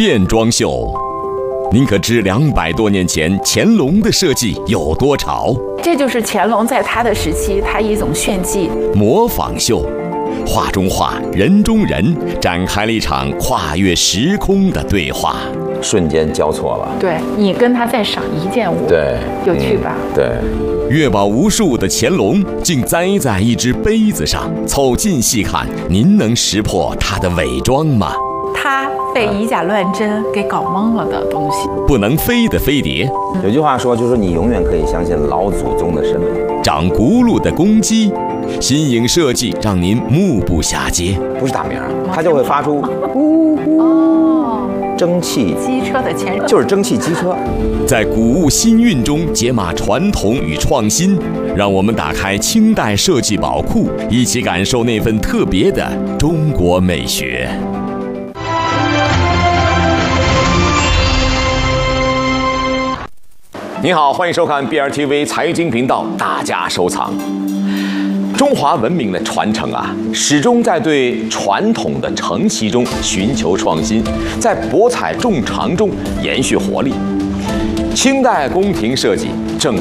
变装秀。您可知200多年前乾隆的设计有多潮？ 这就是乾隆在他的时期，他一种炫技。 模仿秀，画中画，人中人，展开了一场跨越时空的对话。 瞬间交错了， 对，你跟他再赏一件舞， 对， 有趣吧？ 对。 阅宝无数的乾隆竟栽在一只杯子上，凑近细看，您能识破他的伪装吗？ 他被以假乱真给搞懵了的东西。 不能飞的飞碟， 有句话说，就是你永远可以相信老祖宗的审美。 长轱辘的公鸡，新颖设计让您目不暇接。 不是打鸣，它就会发出呜呼蒸汽机车的前身， 就是蒸汽机车。 在古物新韵中解码传统与创新，让我们打开清代设计宝库，一起感受那份特别的中国美学。你好，欢迎收看 BRTV 财经频道，大家收藏。中华文明的传承啊，始终在对传统的承袭中寻求创新，在博采众长中延续活力。清代宫廷设计正